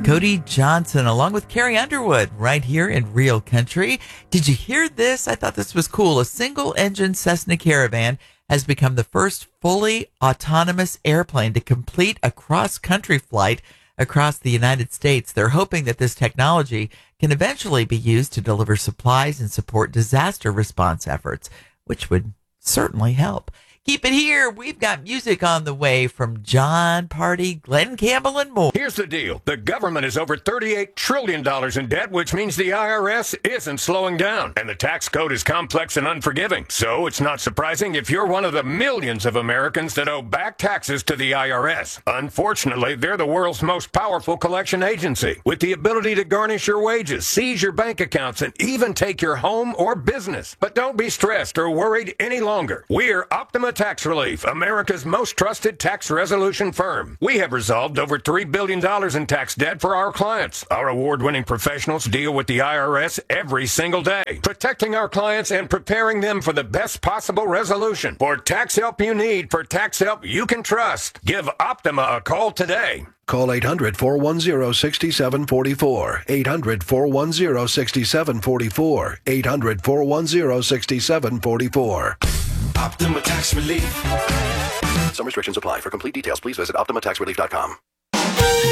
Cody Johnson, along with Carrie Underwood, right here in Real Country. Did you hear this? I thought this was cool. A single-engine Cessna Caravan has become the first fully autonomous airplane to complete a cross-country flight across the United States. They're hoping that this technology can eventually be used to deliver supplies and support disaster response efforts, which would certainly help. Keep it here. We've got music on the way from John Party, Glenn Campbell, and more. Here's the deal. The government is over $38 trillion in debt, which means the IRS isn't slowing down. And the tax code is complex and unforgiving. So it's not surprising if you're one of the millions of Americans that owe back taxes to the IRS. Unfortunately, they're the world's most powerful collection agency, with the ability to garnish your wages, seize your bank accounts, and even take your home or business. But don't be stressed or worried any longer. We're Optima Tax Relief, America's most trusted tax resolution firm. We have resolved over $3 billion in tax debt for our clients. Our award-winning professionals deal with the IRS every single day, protecting our clients and preparing them for the best possible resolution. For tax help you need, for tax help you can trust, give Optima a call today. Call 800-410-6744. 800-410-6744. 800-410-6744. Optima Tax Relief. Some restrictions apply. For complete details, please visit OptimaTaxRelief.com.